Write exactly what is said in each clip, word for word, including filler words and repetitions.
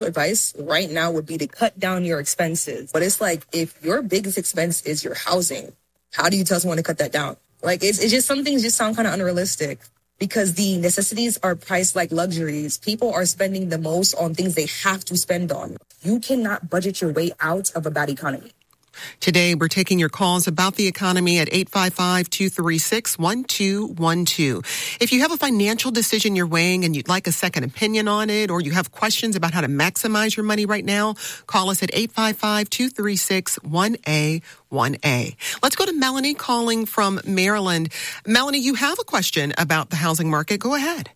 advice right now would be to cut down your expenses. But it's like, if your biggest expense is your housing, how do you tell someone to cut that down? Like, it's, it's just, some things just sound kind of unrealistic because the necessities are priced like luxuries. People are spending the most on things they have to spend on. You cannot budget your way out of a bad economy. Today, we're taking your calls about the economy at eight five five, two three six, one two one two. If you have a financial decision you're weighing and you'd like a second opinion on it, or you have questions about how to maximize your money right now, call us at eight five five, two three six, one A one A. Let's go to Melanie calling from Maryland. Melanie, you have a question about the housing market. Go ahead.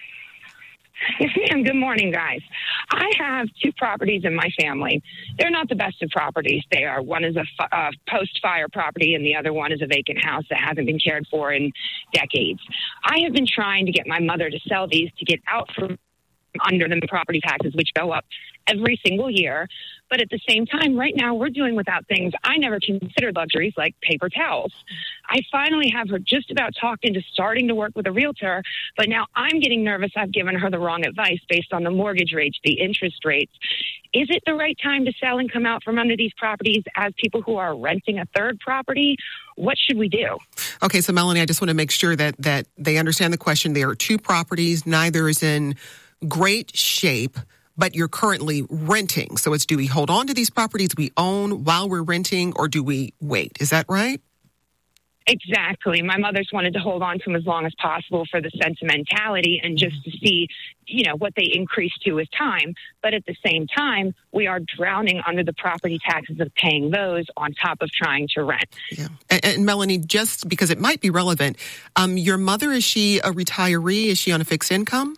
Yes, ma'am. Good morning, guys. I have two properties in my family. They're not the best of properties. They are. One is a uh, post-fire property, and the other one is a vacant house that hasn't been cared for in decades. I have been trying to get my mother to sell these to get out from under the property taxes, which go up every single year. But at the same time, right now, we're doing without things I never considered luxuries like paper towels. I finally have her just about talked into starting to work with a realtor, but now I'm getting nervous I've given her the wrong advice based on the mortgage rates, the interest rates. Is it the right time to sell and come out from under these properties as people who are renting a third property? What should we do? Okay, so Melanie, I just want to make sure that, that they understand the question. There are two properties. Neither is in great shape, but you're currently renting. So it's, do we hold on to these properties we own while we're renting, or do we wait? Is that right? Exactly. My mother's wanted to hold on to them as long as possible for the sentimentality and just to see, you know, what they increase to with time. But at the same time, we are drowning under the property taxes of paying those on top of trying to rent. Yeah. And, and Melanie, just because it might be relevant, um, your mother, is she a retiree? Is she on a fixed income?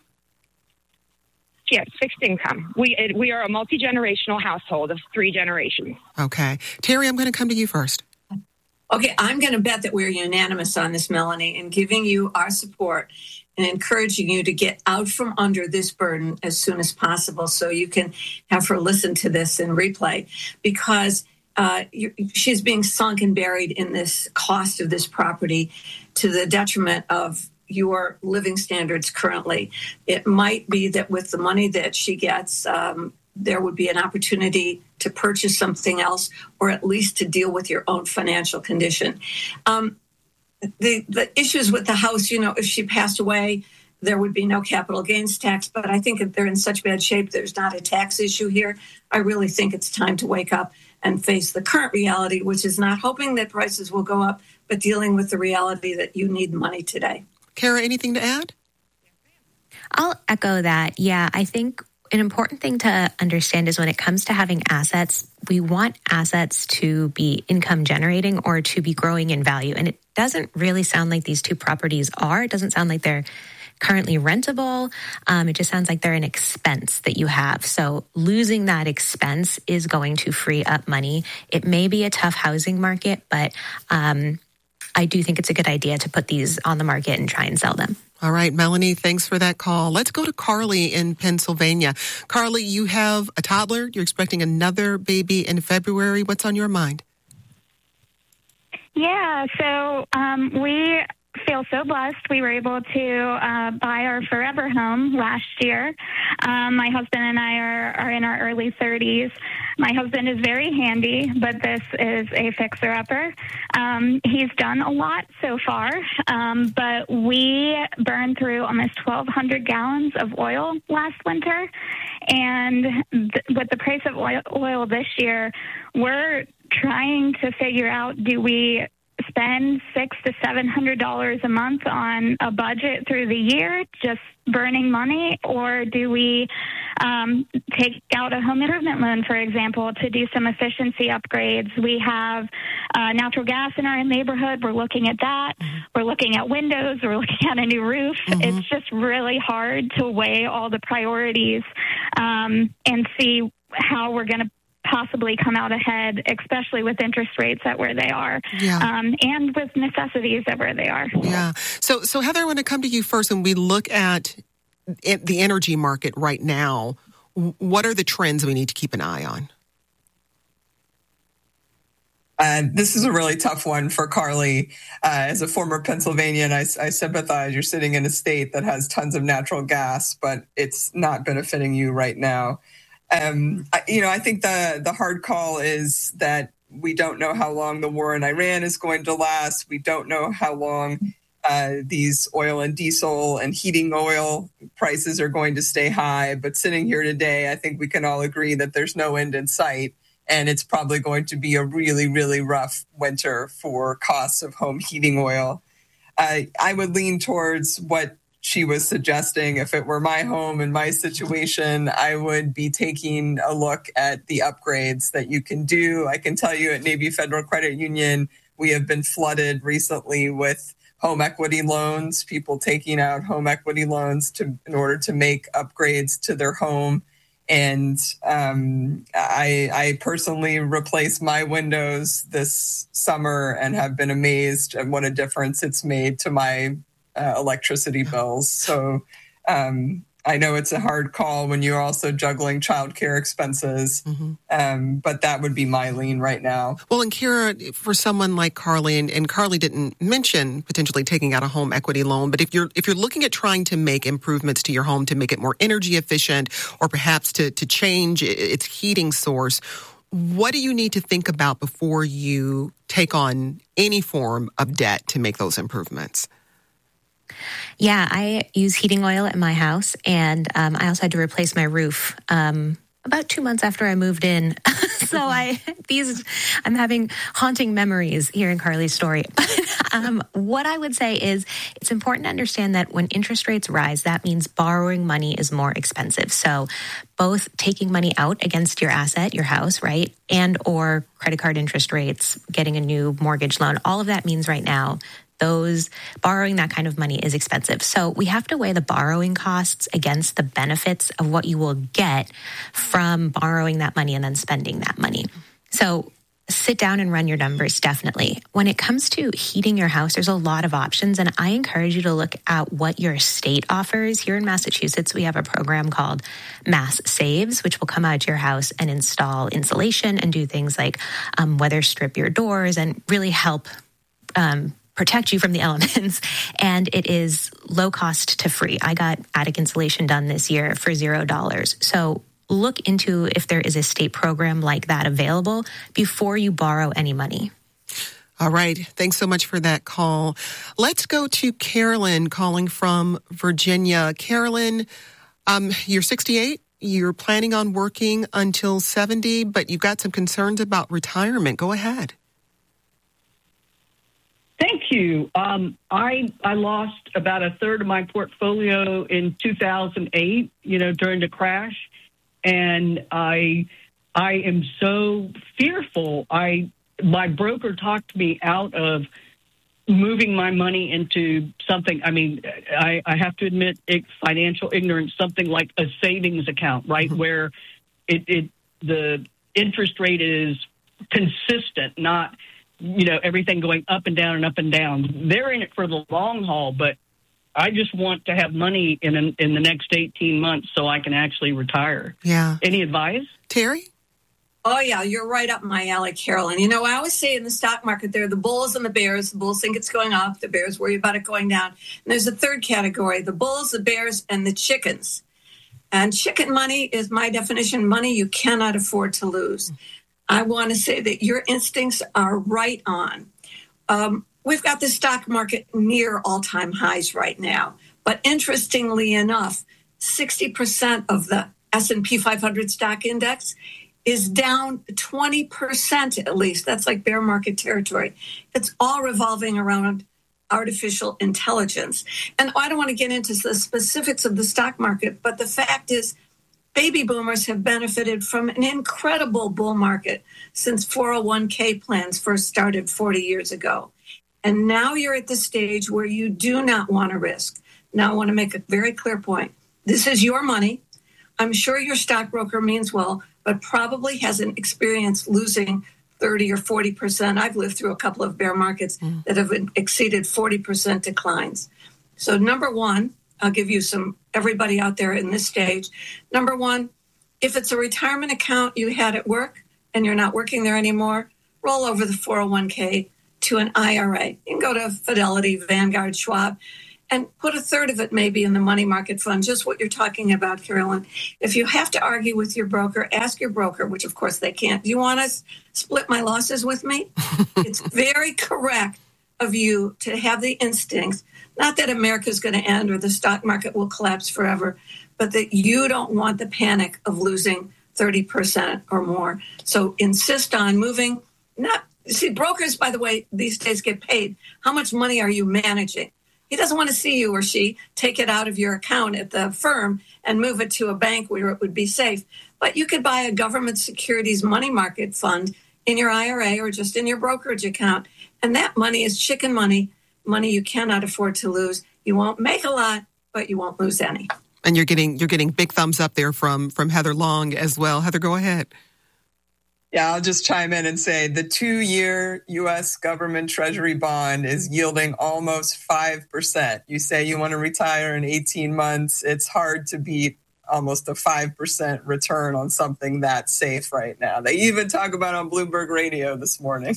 Yes, fixed income. We it, we are a multi-generational household of three generations. Okay. Terry, I'm going to come to you first. Okay, I'm going to bet that we're unanimous on this, Melanie, in giving you our support and encouraging you to get out from under this burden as soon as possible so you can have her listen to this in replay, because uh, you, she's being sunk and buried in this cost of this property to the detriment of your living standards currently. It might be that with the money that she gets, um, there would be an opportunity to purchase something else, or at least to deal with your own financial condition. Um, the, the issues with the house, you know, if she passed away, there would be no capital gains tax, but I think if they're in such bad shape, there's not a tax issue here. I really think it's time to wake up and face the current reality, which is not hoping that prices will go up, but dealing with the reality that you need money today. Kara, anything to add? I'll echo that. Yeah, I think an important thing to understand is when it comes to having assets, we want assets to be income generating or to be growing in value. And it doesn't really sound like these two properties are. It doesn't sound like they're currently rentable. Um, it just sounds like they're an expense that you have. So losing that expense is going to free up money. It may be a tough housing market, but um, I do think it's a good idea to put these on the market and try and sell them. All right, Melanie, thanks for that call. Let's go to Carly in Pennsylvania. Carly, you have a toddler. You're expecting another baby in February. What's on your mind? Yeah, so um, we feel so blessed. We were able to uh, buy our forever home last year. Um, my husband and I are, are in our early thirties. My husband is very handy, but this is a fixer-upper. Um, he's done a lot so far, um, but we burned through almost twelve hundred gallons of oil last winter. And th- with the price of oil, oil this year, we're trying to figure out, do we spend six to seven hundred dollars a month on a budget through the year, just burning money, or do we um, take out a home improvement loan, for example, to do some efficiency upgrades? We have uh, natural gas in our neighborhood. We're looking at that. Mm-hmm. We're looking at windows. We're looking at a new roof. Mm-hmm. It's just really hard to weigh all the priorities um, and see how we're going to possibly come out ahead, especially with interest rates at where they are, yeah. um, and with necessities at where they are. Yeah. So, so Heather, I want to come to you first. When we look at the energy market right now, what are the trends we need to keep an eye on? Uh, this is a really tough one for Carly. Uh, as a former Pennsylvanian, I, I sympathize. You're sitting in a state that has tons of natural gas, but it's not benefiting you right now. um, I, you know, I think the the hard call is that we don't know how long the war in Iran is going to last. We don't know how long uh, these oil and diesel and heating oil prices are going to stay high. But sitting here today, I think we can all agree that there's no end in sight. And it's probably going to be a really, really rough winter for costs of home heating oil. Uh, I would lean towards what she was suggesting. If it were my home and my situation, I would be taking a look at the upgrades that you can do. I can tell you at Navy Federal Credit Union, we have been flooded recently with home equity loans, people taking out home equity loans to in order to make upgrades to their home. And um, I, I personally replaced my windows this summer and have been amazed at what a difference it's made to my uh, electricity bills. So um, I know it's a hard call when you're also juggling childcare expenses, mm-hmm. um, but that would be my lean right now. Well, and Kira, for someone like Carly, and, and Carly didn't mention potentially taking out a home equity loan, but if you're if you're looking at trying to make improvements to your home to make it more energy efficient, or perhaps to to change its heating source, what do you need to think about before you take on any form of debt to make those improvements? Yeah, I use heating oil at my house, and um, I also had to replace my roof um, about two months after I moved in. so I these I'm having haunting memories hearing Carly's story. um, what I would say is it's important to understand that when interest rates rise, that means borrowing money is more expensive. So both taking money out against your asset, your house, right, and or credit card interest rates, getting a new mortgage loan, all of that means right now those borrowing that kind of money is expensive. So we have to weigh the borrowing costs against the benefits of what you will get from borrowing that money and then spending that money. So sit down and run your numbers, definitely. When it comes to heating your house, there's a lot of options, and I encourage you to look at what your state offers. Here in Massachusetts, we have a program called Mass Saves, which will come out to your house and install insulation and do things like um, weather strip your doors and really help um protect you from the elements, and it is low cost to free. I got attic insulation done this year for zero dollars. So look into if there is a state program like that available before you borrow any money. All right. Thanks so much for that call. Let's go to Carolyn calling from Virginia. Carolyn, um, you're sixty-eight. You're planning on working until seventy, but you've got some concerns about retirement. Go ahead. Thank you. Um, I I lost about a third of my portfolio in two thousand eight, you know, during the crash, and I I am so fearful. I my broker talked me out of moving my money into something. I mean, I, I have to admit, it, financial ignorance, something like a savings account, right, mm-hmm. where it, it the interest rate is consistent, not, you know, everything going up and down and up and down. They're in it for the long haul, but I just want to have money in an, in the next eighteen months so I can actually retire. Yeah. Any advice? Terry? Oh, yeah, you're right up my alley, Carolyn. You know, I always say in the stock market, there are the bulls and the bears. The bulls think it's going up. The bears worry about it going down. And there's a third category, the bulls, the bears, and the chickens. And chicken money is my definition, money you cannot afford to lose. I want to say that your instincts are right on. Um, we've got the stock market near all-time highs right now. But interestingly enough, sixty percent of the S and P five hundred stock index is down twenty percent at least. That's like bear market territory. It's all revolving around artificial intelligence. And I don't want to get into the specifics of the stock market, but the fact is, baby boomers have benefited from an incredible bull market since four oh one k plans first started forty years ago. And now you're at the stage where you do not want to risk. Now I want to make a very clear point. This is your money. I'm sure your stockbroker means well, but probably hasn't experienced losing thirty or forty percent. I've lived through a couple of bear markets mm. that have exceeded forty percent declines. So number one, I'll give you some, everybody out there in this stage. Number one, if it's a retirement account you had at work and you're not working there anymore, roll over the four oh one k to an I R A. You can go to Fidelity, Vanguard, Schwab, and put a third of it maybe in the money market fund, just what you're talking about, Carolyn. If you have to argue with your broker, ask your broker, which of course they can't. Do you want to split my losses with me? It's very correct of you to have the instinct, not that America's going to end or the stock market will collapse forever, but that you don't want the panic of losing thirty percent or more. So insist on moving. Not see, brokers, by the way, these days get paid. How much money are you managing? He doesn't want to see you or she take it out of your account at the firm and move it to a bank where it would be safe. But you could buy a government securities money market fund in your I R A or just in your brokerage account. And that money is chicken money, money you cannot afford to lose. You won't make a lot, but you won't lose any. And you're getting you're getting big thumbs up there from from Heather Long as well. Heather, go ahead. Yeah, I'll just chime in and say the two-year U S government treasury bond is yielding almost five percent. You say you want to retire in eighteen months. It's hard to beat almost a five percent return on something that safe right now. They even talk about it on Bloomberg Radio this morning.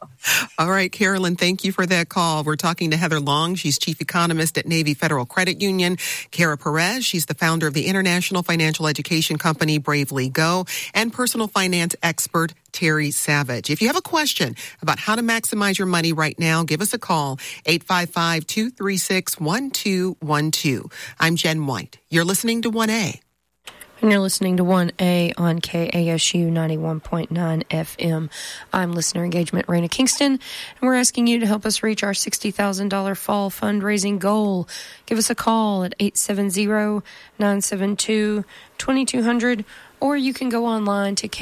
All right, Carolyn, thank you for that call. We're talking to Heather Long. She's chief economist at Navy Federal Credit Union. Kara Perez, she's the founder of the international financial education company Bravely Go, and personal finance expert Terry Savage. If you have a question about how to maximize your money right now, give us a call, eight five five, two three six, one two one two. I'm Jen White. You're listening to one A. And you're listening to one A on K A S U ninety-one point nine F M. I'm listener engagement Raina Kingston, and we're asking you to help us reach our sixty thousand dollars fall fundraising goal. Give us a call at eight seven zero, nine seven two, two two zero zero, or you can go online to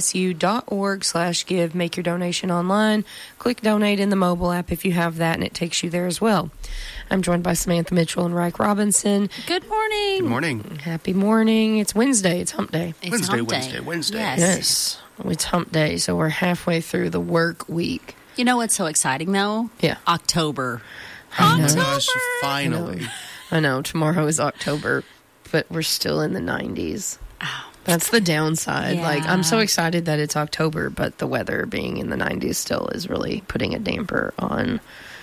kasu.org slash give. Make your donation online. Click donate in the mobile app if you have that, and it takes you there as well. I'm joined by Samantha Mitchell and Reich Robinson. Good morning. Good morning. Happy morning. It's Wednesday. It's hump day. It's Wednesday, hump day. Wednesday, Wednesday. Yes. Yes. It's hump day, so we're halfway through the work week. You know what's so exciting, though? Yeah. October. I know. Oh my gosh, finally. I know. Tomorrow is October, but we're still in the nineties. Oh. That's the downside. Yeah. Like, I'm so excited that it's October, but the weather being in the nineties still is really putting a damper on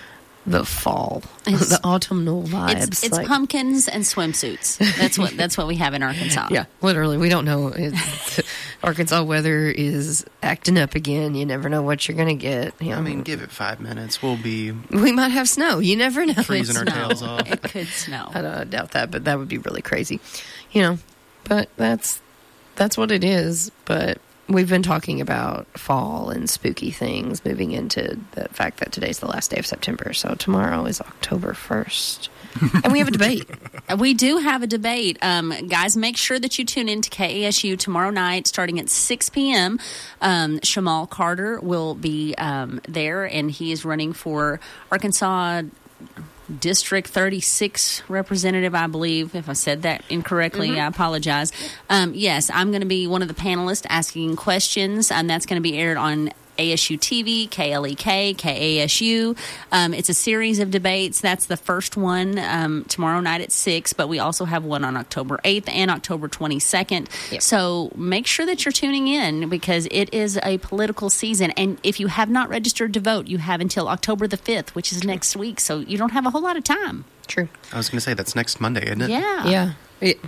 the fall, It's- the autumnal vibes. It's, it's like, pumpkins and swimsuits. That's what that's what we have in Arkansas. yeah, literally. We don't know. It's, Arkansas weather is acting up again. You never know what you're going to get. You know, I mean, give it five minutes. We'll be we might have snow. You never know. freezing our Snow. tails off. It could snow. I don't doubt that, but that would be really crazy. You know, but that's that's what it is. But we've been talking about fall and spooky things, moving into the fact that today's the last day of September. So tomorrow is October first. And we have a debate. We do have a debate. Um, guys, make sure that you tune in to K A S U tomorrow night starting at six p.m. Um, Shamal Carter will be um, there, and he is running for Arkansas District thirty-six representative, I believe. If I said that incorrectly, mm-hmm. I apologize. Um, yes, I'm going to be one of the panelists asking questions, and that's going to be aired on A S U T V, K L E K, K A S U. Um, it's a series of debates. That's the first one um, tomorrow night at six, but we also have one on October eighth and October twenty-second. Yep. So make sure that you're tuning in because it is a political season. And if you have not registered to vote, you have until October the fifth, which is next week. So you don't have a whole lot of time. True. I was going to say, that's next Monday, isn't it? Yeah. Yeah. It,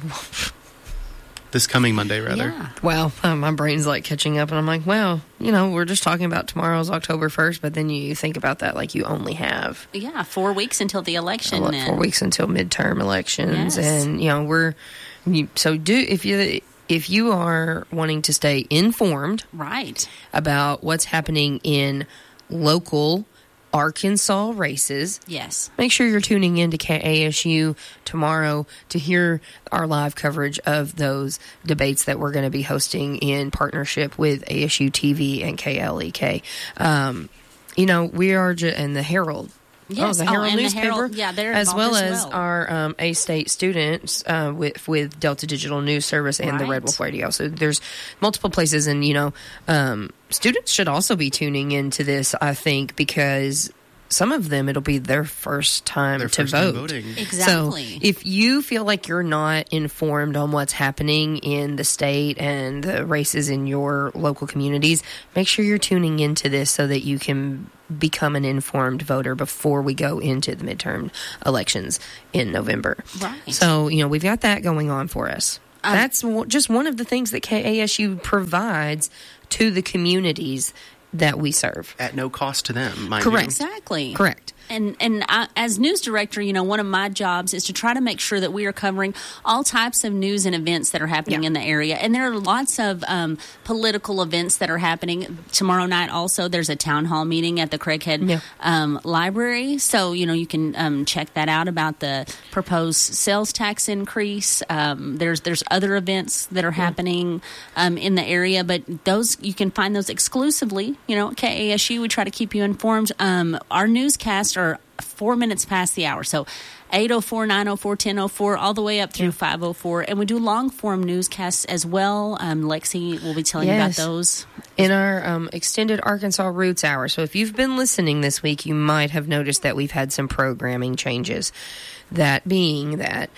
This coming Monday, rather. Yeah. wow. Uh, my brain's like catching up, and I'm like, well, you know, we're just talking about tomorrow's October first, but then you think about that like you only have Yeah, four weeks until the election. what, and four weeks until midterm elections, Yes. and you know we're you, so do if you if you are wanting to stay informed Right. about what's happening in local Arkansas races, Yes. make sure you're tuning in to K A S U tomorrow to hear our live coverage of those debates that we're going to be hosting in partnership with A S U T V and K L E K. Um, you know, we are, ju- and the Herald. Yes. Oh, the Oh, Herald and the newspaper, Herald- yeah, they're as involved well as as well. our um, A-State students uh, with with Delta Digital News Service and the Right. Red Wolf Radio. So there's multiple places, and you know, um, students should also be tuning into this. I think because some of them, it'll be their first time Their to first time vote. voting. Exactly. So if you feel like you're not informed on what's happening in the state and the races in your local communities, make sure you're tuning into this so that you can become an informed voter before we go into the midterm elections in November. Right. So, you know, we've got that going on for us. Um, That's w- just one of the things that K A S U provides to the communities that we serve. At no cost to them, mind Correct. you. Exactly. Correct. And and I, as news director, you know, one of my jobs is to try to make sure that we are covering all types of news and events that are happening Yeah. in the area. And there are lots of um, political events that are happening. Tomorrow night also, there's a town hall meeting at the Craighead Yeah. um, Library. So, you know, you can um, check that out about the proposed sales tax increase. Um, there's there's other events that are happening um, in the area, but those you can find those exclusively, you know, at K A S U. We try to keep you informed. Um, our newscasts are four minutes past the hour. So eight oh four, nine oh four, ten oh four, all the way up through five oh four. And we do long-form newscasts as well. Um, Lexi will be telling Yes. you about those. In our um, extended Arkansas Roots Hour. So if you've been listening this week, you might have noticed that we've had some programming changes. That being that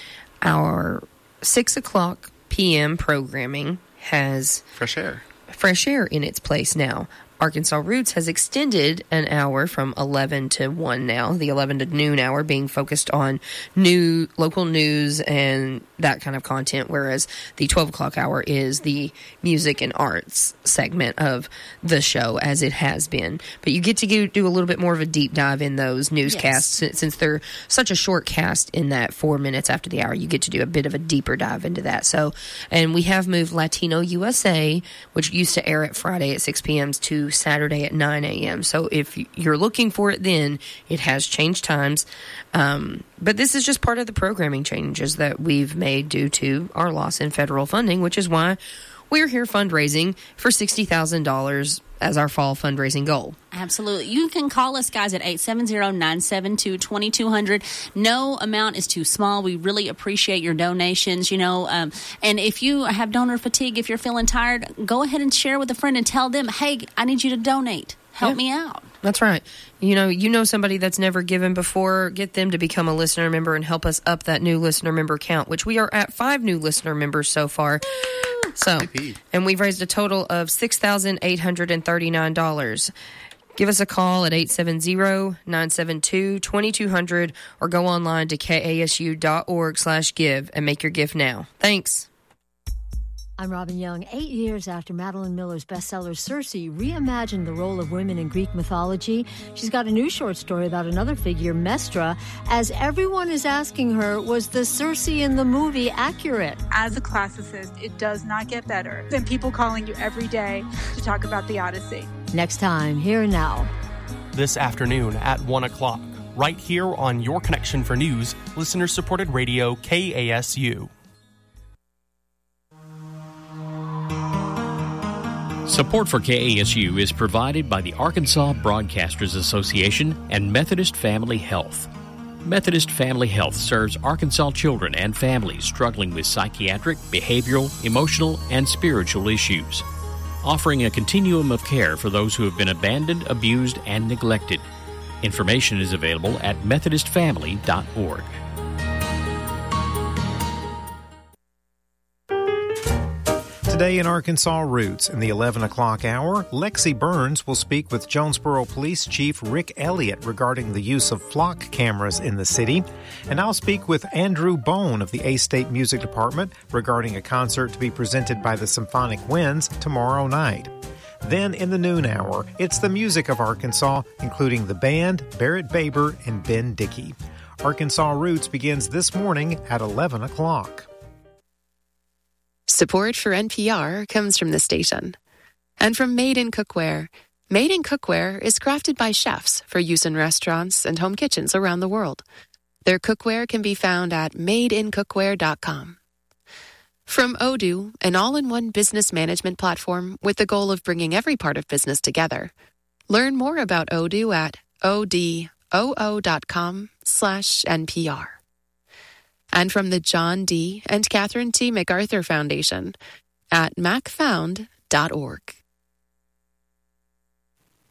our six o'clock p.m. programming has Fresh air. fresh air in its place now. Arkansas Roots has extended an hour from eleven to one now, the eleven to noon hour being focused on new local news and that kind of content, whereas the twelve o'clock hour is the music and arts segment of the show, as it has been. But you get to go, do a little bit more of a deep dive in those newscasts. Yes. Since they're such a short cast in that four minutes after the hour, you get to do a bit of a deeper dive into that. So, and we have moved Latino U S A, which used to air at Friday at six p.m. to Saturday at nine a.m. So if you're looking for it then, it has changed times. Um, but this is just part of the programming changes that we've made due to our loss in federal funding, which is why we're here fundraising for sixty thousand dollars as our fall fundraising goal. Absolutely. You can call us, guys, at eight seven zero, nine seven two, two two zero zero. No amount is too small. We really appreciate your donations, you know. Um, and if you have donor fatigue, if you're feeling tired, go ahead and share with a friend and tell them, hey, I need you to donate. Help Yeah. me out. That's right. You know, you know somebody that's never given before, get them to become a listener member and help us up that new listener member count, which we are at five new listener members so far. So, and we've raised a total of six thousand eight hundred thirty-nine dollars. Give us a call at eight seven zero, nine seven two, two two zero zero or go online to kasu.org slash give and make your gift now. Thanks. I'm Robin Young. Eight years after Madeline Miller's bestseller Circe reimagined the role of women in Greek mythology, she's got a new short story about another figure, Mestra, as everyone is asking her, was the Circe in the movie accurate? As a classicist, it does not get better than people calling you every day to talk about the Odyssey. Next time, Here and Now. This afternoon at one o'clock, right here on Your Connection for News, listener-supported radio K A S U. Support for K A S U is provided by the Arkansas Broadcasters Association and Methodist Family Health. Methodist Family Health serves Arkansas children and families struggling with psychiatric, behavioral, emotional, and spiritual issues, offering a continuum of care for those who have been abandoned, abused, and neglected. Information is available at methodist family dot org. Today in Arkansas Roots, in the eleven o'clock hour, Lexi Burns will speak with Jonesboro Police Chief Rick Elliott regarding the use of flock cameras in the city. And I'll speak with Andrew Bone of the A-State Music Department regarding a concert to be presented by the Symphonic Winds tomorrow night. Then in the noon hour, it's the music of Arkansas, including the band, Barrett Baber, and Ben Dickey. Arkansas Roots begins this morning at eleven o'clock. Support for N P R comes from the station. And from Made in Cookware. Made in Cookware is crafted by chefs for use in restaurants and home kitchens around the world. Their cookware can be found at made in cookware dot com. From Odoo, an all-in-one business management platform with the goal of bringing every part of business together. Learn more about Odoo at odoo dot com slash N P R. And from the John D. and Catherine T. MacArthur Foundation at mac found dot org.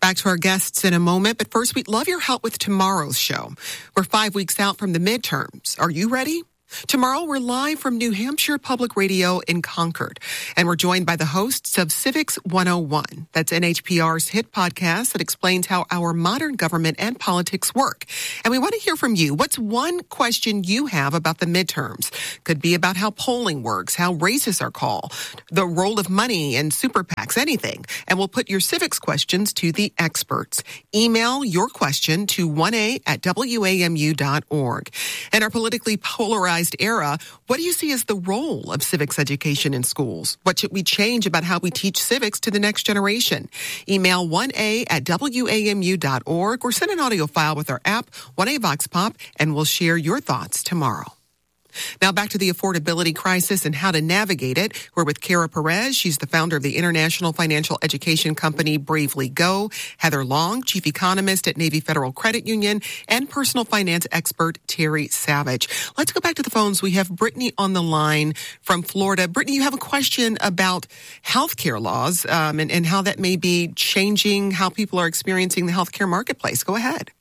Back to our guests in a moment, but first we'd love your help with tomorrow's show. We're five weeks out from the midterms. Are you ready? Tomorrow, we're live from New Hampshire Public Radio in Concord, and we're joined by the hosts of Civics one oh one. That's N H P R's hit podcast that explains how our modern government and politics work. And we want to hear from you. What's one question you have about the midterms? Could be about how polling works, how races are called, the role of money and super PACs, anything. And we'll put your civics questions to the experts. Email your question to one A at W A M U dot org. And our politically polarized era, what do you see as the role of civics education in schools? What should we change about how we teach civics to the next generation? Email one A at W A M U dot org or send an audio file with our app, one A Vox Pop, and we'll share your thoughts tomorrow. Now back to the affordability crisis and how to navigate it. We're with Kara Perez. She's the founder of the international financial education company Bravely Go. Heather Long, chief economist at Navy Federal Credit Union, and personal finance expert Terry Savage. Let's go back to the phones. We have Brittany on the line from Florida. Brittany, you have a question about healthcare laws um, and, and how that may be changing how people are experiencing the healthcare marketplace. Go ahead.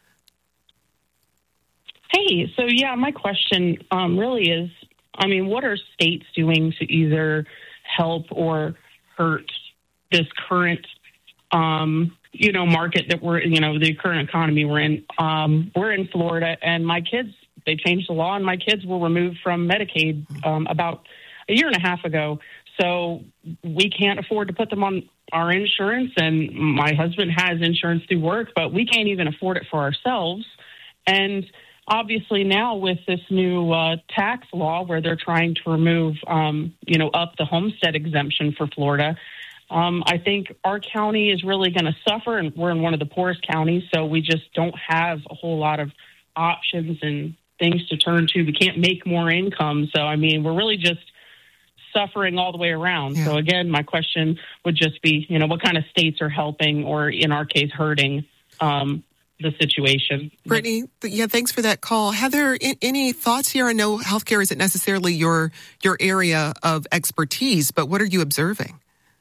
Hey, so yeah, my question um, really is, I mean, what are states doing to either help or hurt this current, um, you know, market that we're, you know, the current economy we're in? Um, we're in Florida, and my kids, they changed the law, and my kids were removed from Medicaid um, about a year and a half ago. So we can't afford to put them on our insurance, and my husband has insurance through work, but we can't even afford it for ourselves. And obviously now with this new uh, tax law where they're trying to remove, um, you know, up the homestead exemption for Florida, um, I think our county is really going to suffer, and we're in one of the poorest counties, so we just don't have a whole lot of options and things to turn to. We can't make more income. So, I mean, we're really just suffering all the way around. Yeah. So, again, my question would just be, you know, what kind of states are helping or, in our case, hurting um the situation. Brittany, yeah, thanks for that call. Heather, any thoughts here? I know healthcare isn't necessarily your your area of expertise, but what are you observing?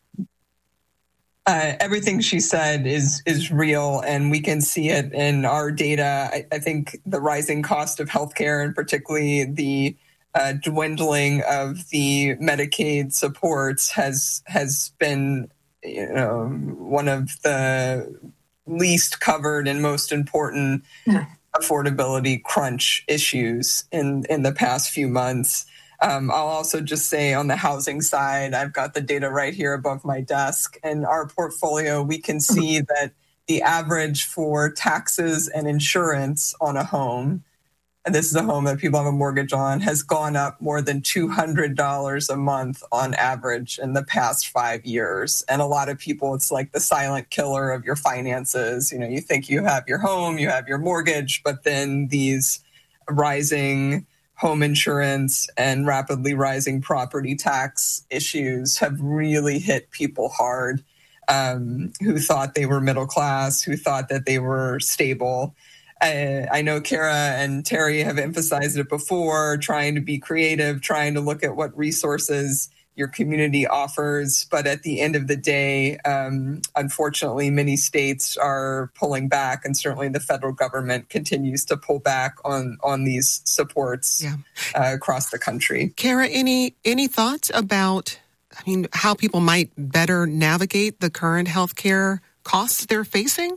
Uh, everything she said is is real, and we can see it in our data. I, I think the rising cost of healthcare, and particularly the uh, dwindling of the Medicaid supports, has has been, you know, one of the least covered and most important yeah. affordability crunch issues in, in the past few months. Um, I'll also just say on the housing side, I've got the data right here above my desk. And our portfolio, we can see that the average for taxes and insurance on a home, and this is a home that people have a mortgage on, has gone up more than two hundred dollars a month on average in the past five years. And a lot of people, it's like the silent killer of your finances. You know, you think you have your home, you have your mortgage, but then these rising home insurance and rapidly rising property tax issues have really hit people hard, um, who thought they were middle class, who thought that they were stable. I, I know Kara and Terry have emphasized it before, trying to be creative, trying to look at what resources your community offers. But at the end of the day, um, unfortunately, many states are pulling back, and certainly the federal government continues to pull back on, on these supports yeah. uh, across the country. Kara, any any thoughts about, I mean, how people might better navigate the current healthcare costs they're facing?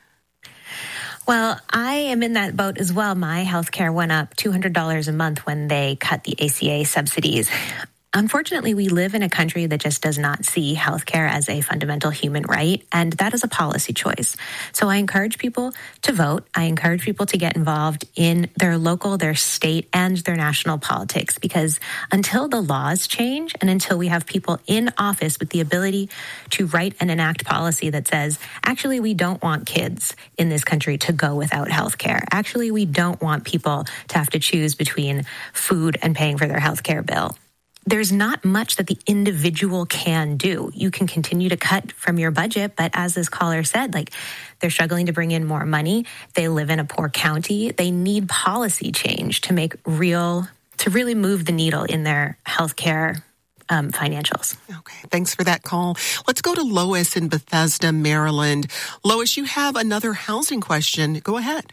Well, I am in that boat as well. My healthcare went up two hundred dollars a month when they cut the A C A subsidies. Unfortunately, we live in a country that just does not see healthcare as a fundamental human right, and that is a policy choice. So I encourage people to vote. I encourage people to get involved in their local, their state, and their national politics, because until the laws change and until we have people in office with the ability to write and enact policy that says, actually, we don't want kids in this country to go without healthcare. Actually, we don't want people to have to choose between food and paying for their healthcare bill. There's not much that the individual can do. You can continue to cut from your budget, but as this caller said, like, they're struggling to bring in more money. They live in a poor county. They need policy change to make real, to really move the needle in their healthcare um, financials. Okay, thanks for that call. Let's go to Lois in Bethesda, Maryland. Lois, you have another housing question. Go ahead.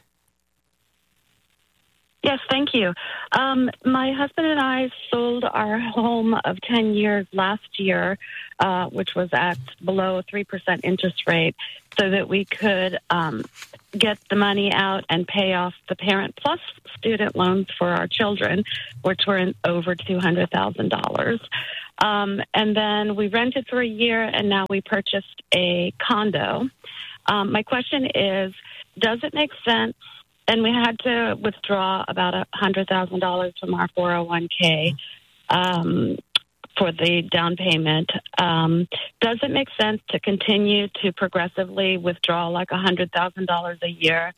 Yes, thank you. Um, my husband and I sold our home of ten years last year, uh, which was at below a three percent interest rate, so that we could um, get the money out and pay off the Parent Plus student loans for our children, which were in over two hundred thousand dollars. Um, and then we rented for a year, and now we purchased a condo. Um, my question is, does it make sense? And we had to withdraw about one hundred thousand dollars from our four oh one k um, for the down payment. Um, does it make sense to continue to progressively withdraw like one hundred thousand dollars a year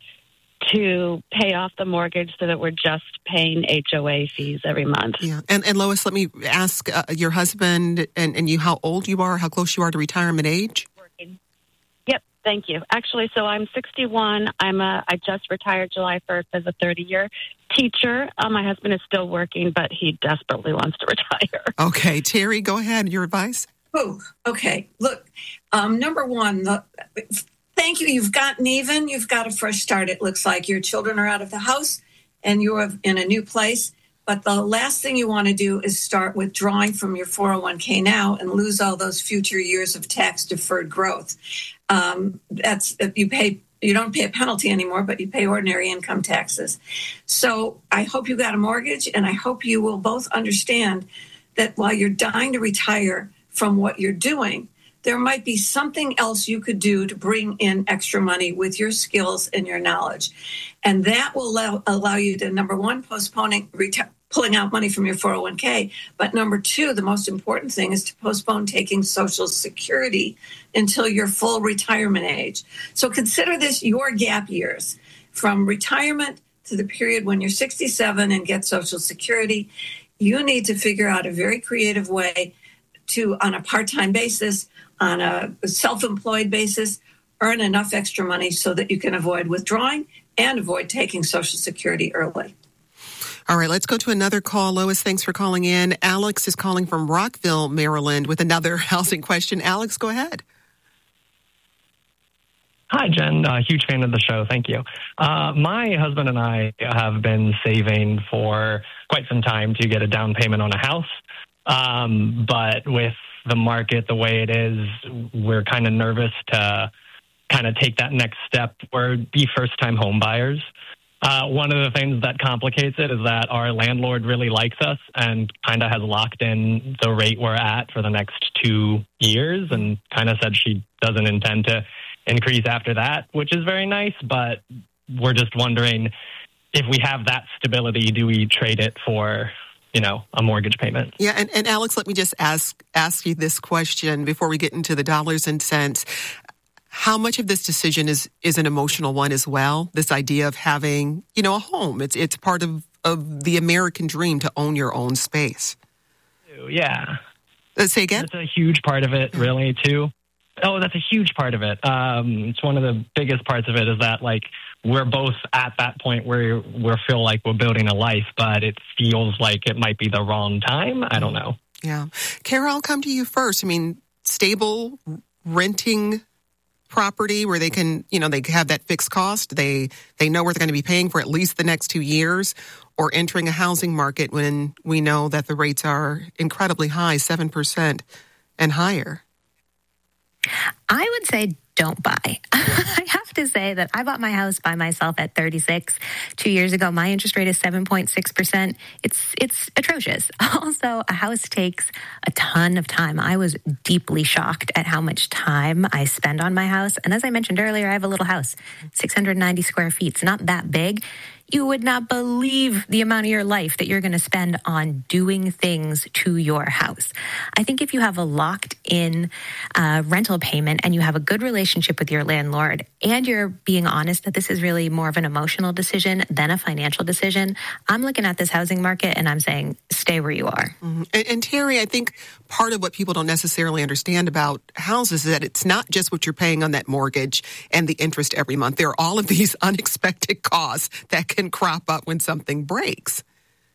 to pay off the mortgage so that we're just paying H O A fees every month? Yeah. And, and Lois, let me ask uh, your husband and, and you how old you are, how close you are to retirement age? Working. Yep. Thank you. Actually, so I'm sixty-one. I'm a, I just retired July first as a thirty-year teacher. Uh, my husband is still working, but he desperately wants to retire. Okay. Terry, go ahead. Your advice? Oh, okay. Look, um, number one, the, thank you. You've gotten even. You've got a fresh start. It looks like your children are out of the house and you're in a new place. But the last thing you want to do is start withdrawing from your four oh one k now and lose all those future years of tax deferred growth. Um, that's you pay. You don't pay a penalty anymore, but you pay ordinary income taxes. So I hope you got a mortgage, and I hope you will both understand that while you're dying to retire from what you're doing, there might be something else you could do to bring in extra money with your skills and your knowledge. And that will allow, allow you to, number one, postponing reti- pulling out money from your four oh one k. But number two, the most important thing is to postpone taking Social Security until your full retirement age. So consider this your gap years from retirement to the period when you're sixty-seven and get Social Security. You need to figure out a very creative way to, on a part-time basis, on a self-employed basis, earn enough extra money so that you can avoid withdrawing and avoid taking Social Security early. All right, let's go to another call. Lois, thanks for calling in. Alex is calling from Rockville, Maryland, with another housing question. Alex, go ahead. Hi, Jen. Uh, huge fan of the show. Thank you. Uh, my husband and I have been saving for quite some time to get a down payment on a house. Um, but with the market the way it is, we're kind of nervous to kind of take that next step. We're be first-time home buyers. Uh, one of the things that complicates it is that our landlord really likes us and kind of has locked in the rate we're at for the next two years and kind of said she doesn't intend to increase after that, which is very nice. But we're just wondering, if we have that stability, do we trade it for, you know, a mortgage payment? Yeah, and, and Alex, let me just ask ask you this question before we get into the dollars and cents. How much of this decision is, is an emotional one as well? This idea of having, you know, a home. It's it's part of, of the American dream to own your own space. Yeah. Let's say again? That's a huge part of it, really, too. Oh, that's a huge part of it. Um, it's one of the biggest parts of it is that, like, we're both at that point where we feel like we're building a life, but it feels like it might be the wrong time. I don't know. Yeah. Kara, I'll come to you first. I mean, stable renting property where they can, you know, they have that fixed cost. They they know where they're going to be paying for at least the next two years, or entering a housing market when we know that the rates are incredibly high, seven percent and higher. I would say don't buy. I have to say that I bought my house by myself at thirty-six two years ago. My interest rate is seven point six percent. It's it's atrocious. Also, a house takes a ton of time. I was deeply shocked at how much time I spend on my house. And as I mentioned earlier, I have a little house, six hundred ninety square feet. It's not that big. You would not believe the amount of your life that you're going to spend on doing things to your house. I think if you have a locked-in uh, rental payment and you have a good relationship with your landlord and you're being honest that this is really more of an emotional decision than a financial decision, I'm looking at this housing market and I'm saying stay where you are. Mm-hmm. And, and Terry, I think part of what people don't necessarily understand about houses is that it's not just what you're paying on that mortgage and the interest every month. There are all of these unexpected costs that can crop up when something breaks.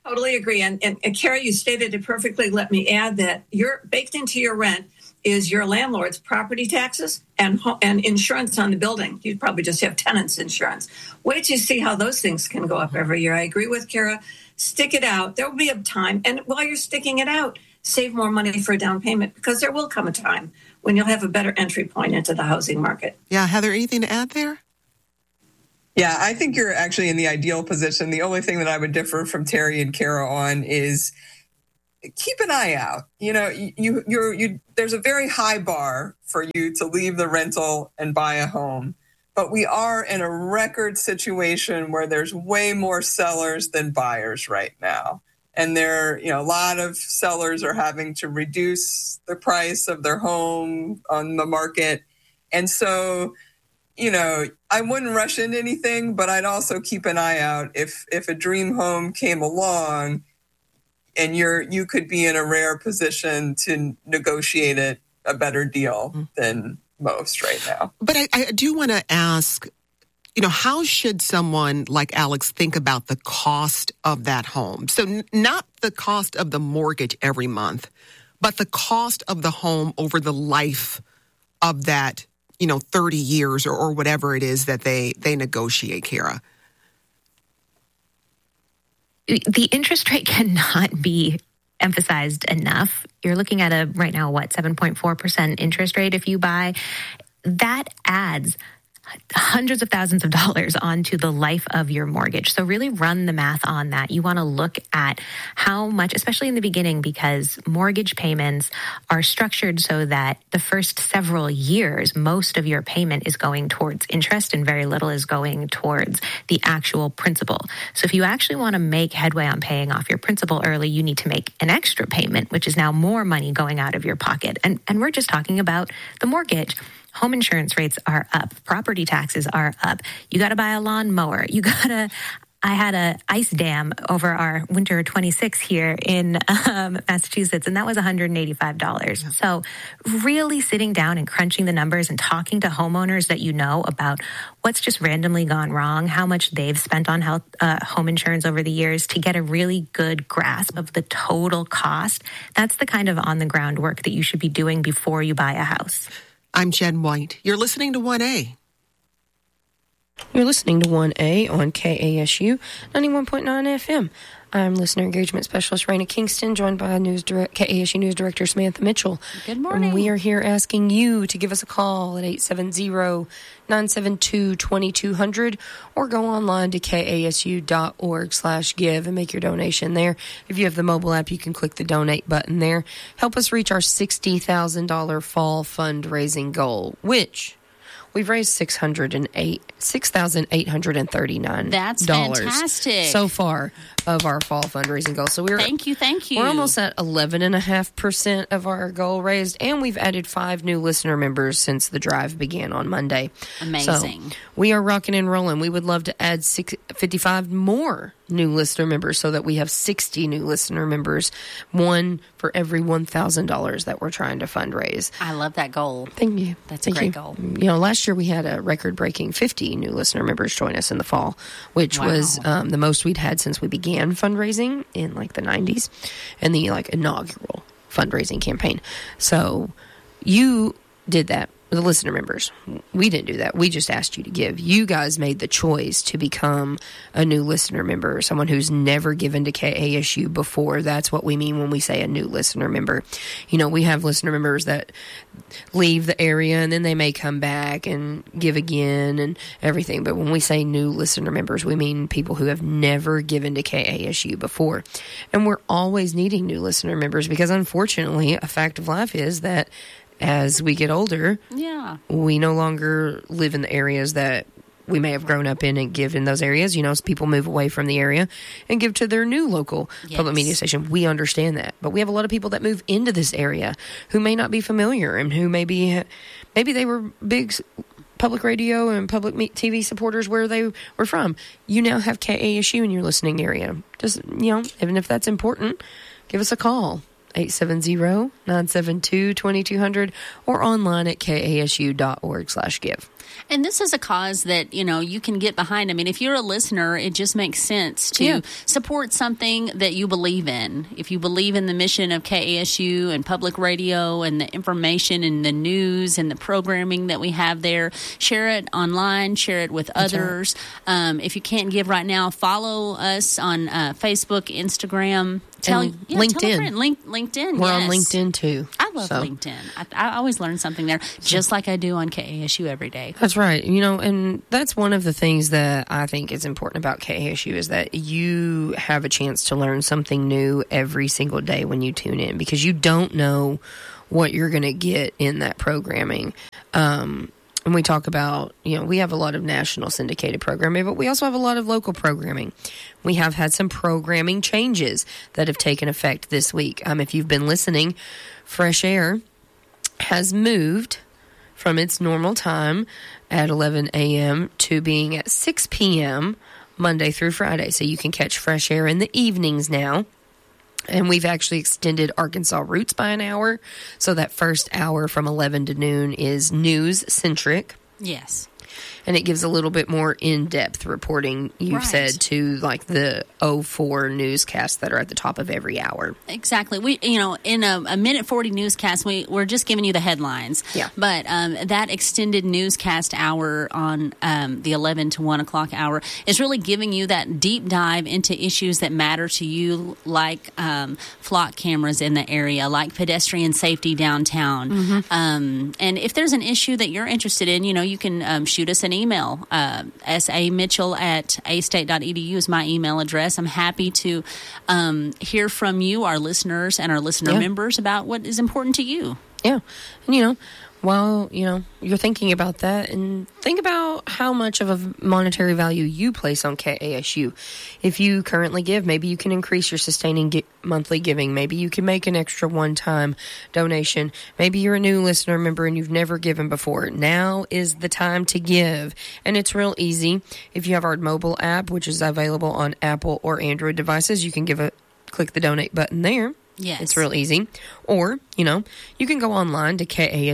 Totally agree. And, and, and Kara, you stated it perfectly. Let me add that you're baked into your rent is your landlord's property taxes and and insurance on the building. You probably just have tenants insurance. Wait till you see how those things can go up every year. I agree with Kara. Stick it out. There will be a time. And while you're sticking it out, save more money for a down payment, because there will come a time when you'll have a better entry point into the housing market. Yeah. Heather, anything to add there? Yeah, I think you're actually in the ideal position. The only thing that I would differ from Terry and Kara on is keep an eye out. You know, you, you're, you, there's a very high bar for you to leave the rental and buy a home. But we are in a record situation where there's way more sellers than buyers right now. And there, you know, a lot of sellers are having to reduce the price of their home on the market. And so, you know, I wouldn't rush into anything, but I'd also keep an eye out. If if a dream home came along, and you're you could be in a rare position to negotiate it a better deal mm-hmm. than most right now. But I, I do want to ask, you know, how should someone like Alex think about the cost of that home? So n- not the cost of the mortgage every month, but the cost of the home over the life of that, you know, thirty years or, or whatever it is that they, they negotiate, Kara. The interest rate cannot be emphasized enough. You're looking at a right now, what, seven point four percent interest rate if you buy. That adds hundreds of thousands of dollars onto the life of your mortgage. So really run the math on that. You want to look at how much, especially in the beginning, because mortgage payments are structured so that the first several years, most of your payment is going towards interest and very little is going towards the actual principal. So if you actually want to make headway on paying off your principal early, you need to make an extra payment, which is now more money going out of your pocket. And, and we're just talking about the mortgage. Home insurance rates are up. Property taxes are up. You got to buy a lawn mower. You got to, I had a ice dam over our winter twenty-six here in um, Massachusetts, and that was one hundred eighty-five dollars. Yeah. So really sitting down and crunching the numbers and talking to homeowners that you know about what's just randomly gone wrong, how much they've spent on health, uh, home insurance over the years to get a really good grasp of the total cost. That's the kind of on-the-ground work that you should be doing before you buy a house. I'm Jen White. You're listening to one A. You're listening to one A on K A S U ninety-one point nine F M. I'm listener engagement specialist Raina Kingston, joined by news direct, K A S U News Director Samantha Mitchell. Good morning. And we are here asking you to give us a call at eight seven zero, nine seven two, two two zero zero or go online to kasu.org slash give and make your donation there. If you have the mobile app, you can click the donate button there. Help us reach our sixty thousand dollars fall fundraising goal, which we've raised six hundred eight, six thousand eight hundred thirty-nine dollars. That's fantastic. So far of our fall fundraising goal. So we're thank you, thank you. We're almost at eleven and a half percent of our goal raised, and we've added five new listener members since the drive began on Monday. Amazing. So we are rocking and rolling. We would love to add six, fifty-five more new listener members so that we have sixty new listener members, one for every one thousand dollars that we're trying to fundraise. I love that goal. Thank you. That's Thank a great you. goal. You know, last year we had a record-breaking fifty new listener members join us in the fall, which wow. was um, the most we'd had since we began fundraising in like the nineties and the like inaugural fundraising campaign. So you did that. The listener members, we didn't do that. We just asked you to give. You guys made the choice to become a new listener member, someone who's never given to K A S U before. That's what we mean when we say a new listener member. You know, we have listener members that leave the area and then they may come back and give again and everything. But when we say new listener members, we mean people who have never given to K A S U before. And we're always needing new listener members because, unfortunately, a fact of life is that as we get older, yeah, we no longer live in the areas that we may have grown up in and give in those areas. You know, as people move away from the area and give to their new local yes. public media station. We understand that. But we have a lot of people that move into this area who may not be familiar and who maybe, maybe they were big public radio and public T V supporters where they were from. You now have K A S U in your listening area. Just, you know, even if that's important, give us a call. eight seven zero, nine seven two, two two zero zero, or online at kasu.org slash give. And this is a cause that, you know, you can get behind. I mean, if you're a listener, it just makes sense to Yeah. support something that you believe in. If you believe in the mission of K A S U and public radio and the information and the news and the programming that we have there, share it online, share it with That's others. Um, if you can't give right now, follow us on uh, Facebook, Instagram. Tell, And yeah, Tell a LinkedIn. friend. Link, LinkedIn, We're yes. on LinkedIn too. I love So. LinkedIn. I, I always learn something there, just like I do on K A S U every day. That's right. You know, and that's one of the things that I think is important about K A S U is that you have a chance to learn something new every single day when you tune in, because you don't know what you're going to get in that programming. Um, and we talk about, you know, we have a lot of national syndicated programming, but we also have a lot of local programming. We have had some programming changes that have taken effect this week. Um, if you've been listening, Fresh Air has moved from its normal time at eleven a.m. to being at six p.m. Monday through Friday. So you can catch Fresh Air in the evenings now. And we've actually extended Arkansas Roots by an hour. So that first hour from eleven to noon is news-centric. Yes. And it gives a little bit more in-depth reporting, you've Right. said, to like the oh four newscasts that are at the top of every hour. Exactly. We, you know, in a, a minute forty newscast, we we're just giving you the headlines. Yeah. But um, that extended newscast hour on um, the eleven to one o'clock hour is really giving you that deep dive into issues that matter to you, like um, flock cameras in the area, like pedestrian safety downtown. Mm-hmm. Um, and if there's an issue that you're interested in, you know, you can um, shoot us an email. Uh, S A Mitchell at a state dot e d u is my email address. I'm happy to um, hear from you, our listeners, and our listener Yeah. members about what is important to you. Yeah. And, you know, while, you know, you're thinking about that, and think about how much of a monetary value you place on K A S U. If you currently give, maybe you can increase your sustaining gi- monthly giving. Maybe you can make an extra one-time donation. Maybe you're a new listener member and you've never given before. Now is the time to give. And it's real easy. If you have our mobile app, which is available on Apple or Android devices, you can give a click the donate button there. Yes. It's real easy. Or, you know, you can go online to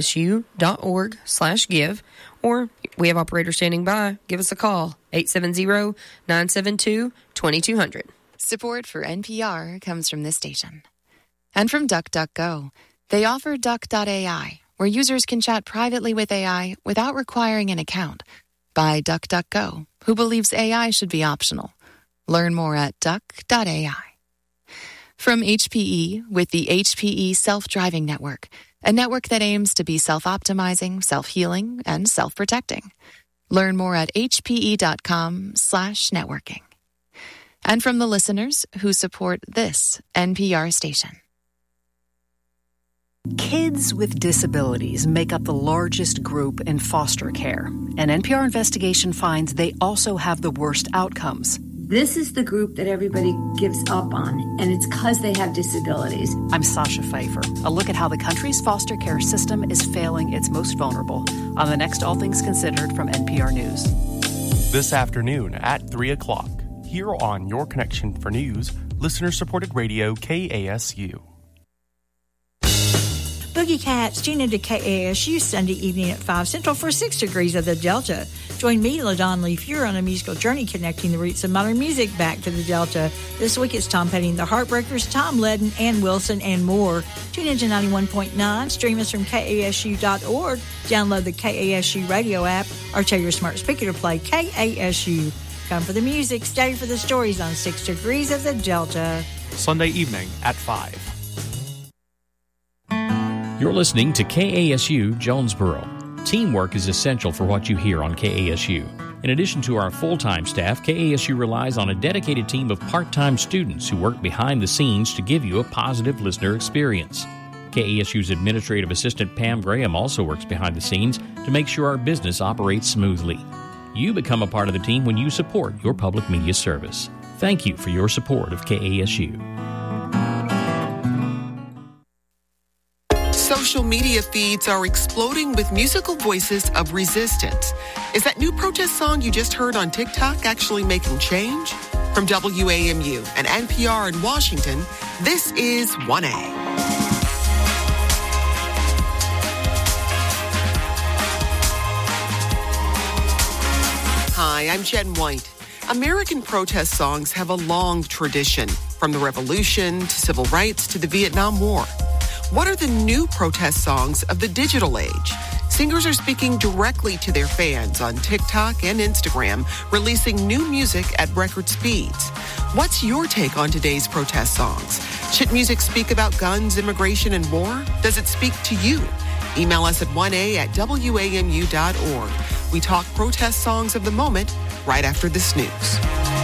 kasu.org slash give, or we have operators standing by. Give us a call, eight seven zero, nine seven two, two two zero zero. Support for N P R comes from this station. And from DuckDuckGo. They offer Duck dot A I, where users can chat privately with A I without requiring an account. By DuckDuckGo, who believes A I should be optional. Learn more at duck dot A I. From H P E with the H P E Self-Driving Network, a network that aims to be self-optimizing, self-healing, and self-protecting. Learn more at hpe.com slash networking. And from the listeners who support this N P R station. Kids with disabilities make up the largest group in foster care. An N P R investigation finds they also have the worst outcomes. This is the group that everybody gives up on, and it's because they have disabilities. I'm Sasha Pfeiffer. A look at how the country's foster care system is failing its most vulnerable on the next All Things Considered from N P R News. This afternoon at three o'clock, here on Your Connection for News, listener-supported radio K A S U. Boogie Cats, tune into K A S U Sunday evening at five Central for six degrees of the Delta. Join me, LaDon Lee Fuhr, on a musical journey connecting the roots of modern music back to the Delta. This week it's Tom Petty and the Heartbreakers, Tom Ledden, Ann Wilson, and more. Tune into ninety-one point nine, stream us from K A S U dot org, download the K A S U radio app, or tell your smart speaker to play K A S U. Come for the music, stay for the stories on six degrees of the Delta. Sunday evening at five. You're listening to K A S U Jonesboro. Teamwork is essential for what you hear on K A S U. In addition to our full-time staff, K A S U relies on a dedicated team of part-time students who work behind the scenes to give you a positive listener experience. K A S U's administrative assistant Pam Graham also works behind the scenes to make sure our business operates smoothly. You become a part of the team when you support your public media service. Thank you for your support of K A S U. Social media feeds are exploding with musical voices of resistance. Is that new protest song you just heard on TikTok actually making change? From W A M U and N P R in Washington, this is one A. Hi, I'm Jen White. American protest songs have a long tradition, from the Revolution to civil rights to the Vietnam War. What are the new protest songs of the digital age? Singers are speaking directly to their fans on TikTok and Instagram, releasing new music at record speeds. What's your take on today's protest songs? Should music speak about guns, immigration, and war? Does it speak to you? Email us at one a at w a m u dot org. We talk protest songs of the moment right after this news.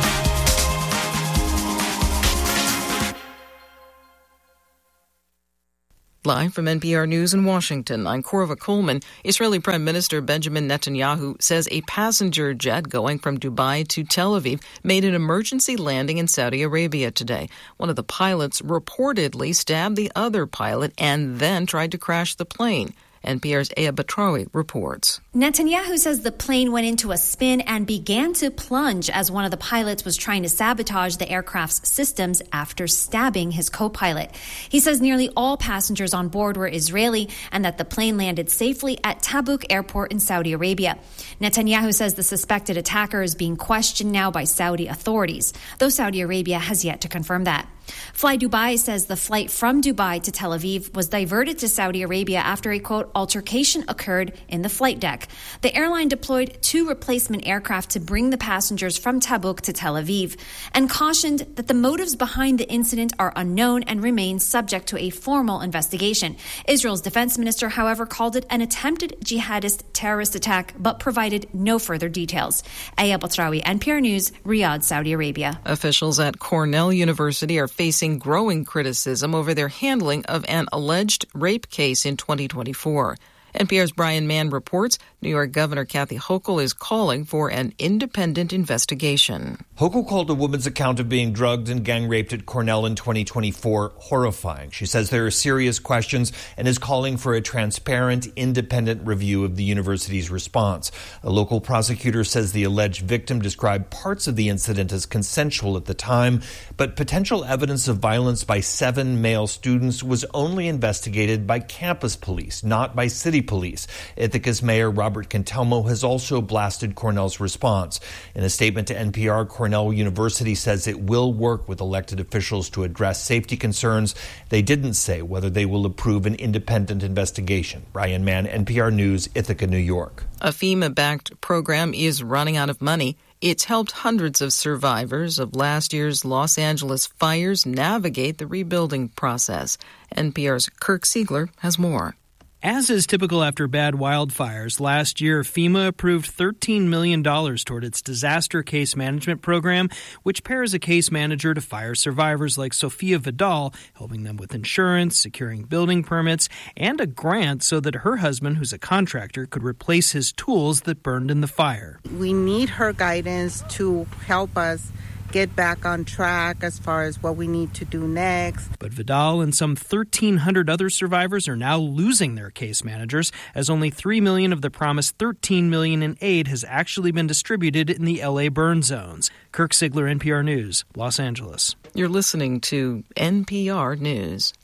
Live from N P R News in Washington, I'm Korva Coleman. Israeli Prime Minister Benjamin Netanyahu says a passenger jet going from Dubai to Tel Aviv made an emergency landing in Saudi Arabia today. One of the pilots reportedly stabbed the other pilot and then tried to crash the plane. N P R's Aya Batrawi reports. Netanyahu says the plane went into a spin and began to plunge as one of the pilots was trying to sabotage the aircraft's systems after stabbing his co-pilot. He says nearly all passengers on board were Israeli and that the plane landed safely at Tabuk Airport in Saudi Arabia. Netanyahu says the suspected attacker is being questioned now by Saudi authorities, though Saudi Arabia has yet to confirm that. Fly Dubai says the flight from Dubai to Tel Aviv was diverted to Saudi Arabia after a, quote, altercation occurred in the flight deck. The airline deployed two replacement aircraft to bring the passengers from Tabuk to Tel Aviv and cautioned that the motives behind the incident are unknown and remain subject to a formal investigation. Israel's defense minister, however, called it an attempted jihadist terrorist attack but provided no further details. Aya Batrawi, N P R News, Riyadh, Saudi Arabia. Officials at Cornell University are facing growing criticism over their handling of an alleged rape case in twenty twenty-four. N P R's Brian Mann reports New York Governor Kathy Hochul is calling for an independent investigation. Hochul called a woman's account of being drugged and gang raped at Cornell in twenty twenty-four horrifying. She says there are serious questions and is calling for a transparent, independent review of the university's response. A local prosecutor says the alleged victim described parts of the incident as consensual at the time, but potential evidence of violence by seven male students was only investigated by campus police, not by city police. Ithaca's Mayor Robert Cantelmo has also blasted Cornell's response. In a statement to N P R, Cornell University says it will work with elected officials to address safety concerns. They didn't say whether they will approve an independent investigation. Brian Mann, N P R News, Ithaca, New York. A FEMA-backed program is running out of money. It's helped hundreds of survivors of last year's Los Angeles fires navigate the rebuilding process. N P R's Kirk Siegler has more. As is typical after bad wildfires, last year FEMA approved thirteen million dollars toward its disaster case management program, which pairs a case manager to fire survivors like Sofia Vidal, helping them with insurance, securing building permits, and a grant so that her husband, who's a contractor, could replace his tools that burned in the fire. We need her guidance to help us get back on track as far as what we need to do next. But Vidal and some thirteen hundred other survivors are now losing their case managers, as only three million dollars of the promised thirteen million dollars in aid has actually been distributed in the L A burn zones. Kirk Siegler, N P R News, Los Angeles. You're listening to N P R News.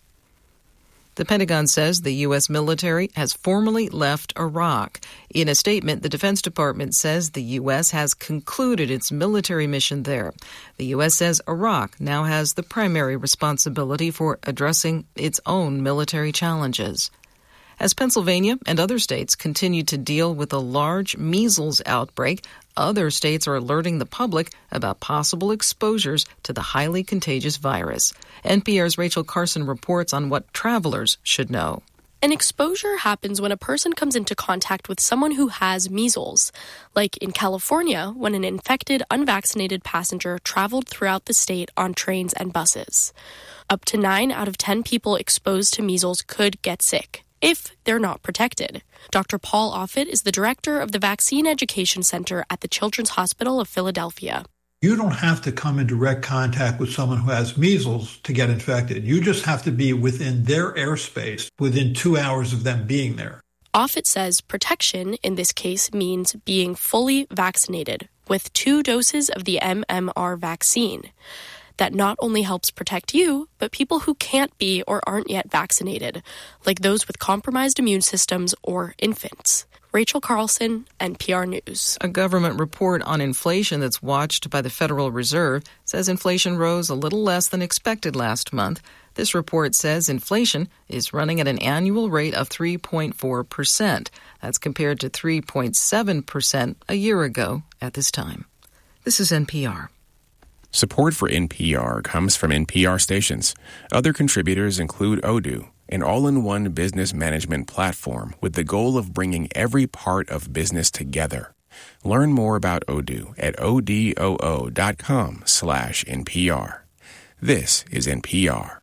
The Pentagon says the U S military has formally left Iraq. In a statement, the Defense Department says the U S has concluded its military mission there. The U S says Iraq now has the primary responsibility for addressing its own military challenges. As Pennsylvania and other states continue to deal with a large measles outbreak, other states are alerting the public about possible exposures to the highly contagious virus. N P R's Rachel Carson reports on what travelers should know. An exposure happens when a person comes into contact with someone who has measles, like in California when an infected, unvaccinated passenger traveled throughout the state on trains and buses. Up to nine out of ten people exposed to measles could get sick if they're not protected. Doctor Paul Offit is the director of the Vaccine Education Center at the Children's Hospital of Philadelphia. You don't have to come in direct contact with someone who has measles to get infected. You just have to be within their airspace within two hours of them being there. Offit says protection in this case means being fully vaccinated with two doses of the M M R vaccine. That not only helps protect you, but people who can't be or aren't yet vaccinated, like those with compromised immune systems or infants. Rachel Carlson, N P R News. A government report on inflation that's watched by the Federal Reserve says inflation rose a little less than expected last month. This report says inflation is running at an annual rate of three point four percent. That's compared to three point seven percent a year ago at this time. This is N P R. Support for N P R comes from N P R stations. Other contributors include Odoo, an all-in-one business management platform with the goal of bringing every part of business together. Learn more about Odoo at odoo.com slash NPR. This is N P R.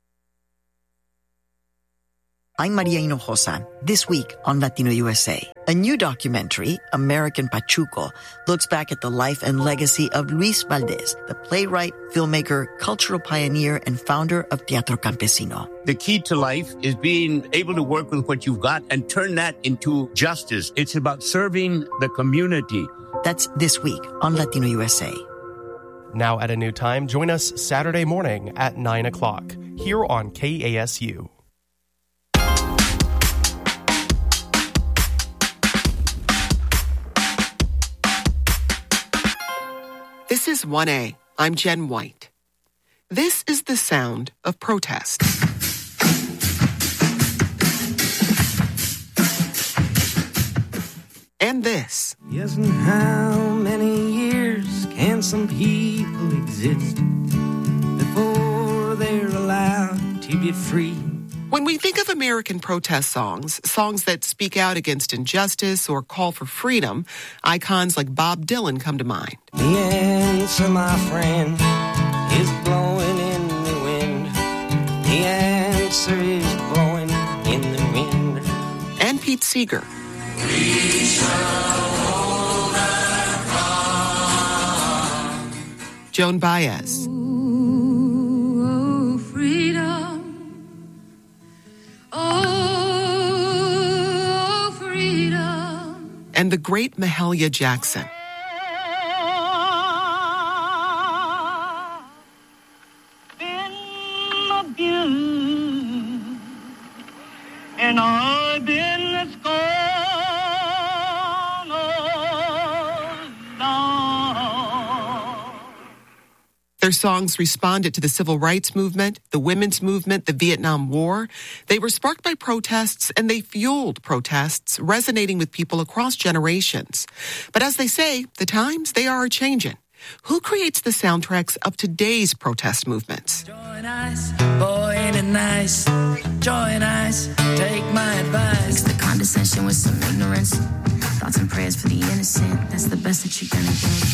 I'm Maria Hinojosa. This week on Latino U S A, a new documentary, American Pachuco, looks back at the life and legacy of Luis Valdez, the playwright, filmmaker, cultural pioneer, and founder of Teatro Campesino. The key to life is being able to work with what you've got and turn that into justice. It's about serving the community. That's this week on Latino U S A. Now at a new time, join us Saturday morning at nine o'clock here on K A S U. This is one A. I'm Jen White. This is the sound of protest. And this. Yes, and how many years can some people exist before they're allowed to be free? When we think of American protest songs, songs that speak out against injustice or call for freedom, icons like Bob Dylan come to mind. The answer, my friend, is blowing in the wind. The answer is blowing in the wind. And Pete Seeger. We shall hold our ground. Joan Baez. Oh, freedom. Oh, freedom. And the great Mahalia Jackson. Been abused, and I've been scorned all along. Their songs responded to the civil rights movement, the women's movement, the Vietnam War. They were sparked by protests, and they fueled protests, resonating with people across generations. But as they say, the times, they are a-changin'. Who creates the soundtracks of today's protest movements? Join us, boy, ain't it nice? Join us, take my advice. Mix the condescension with some ignorance. Thoughts and prayers for the innocent. That's the best that you're gonna get.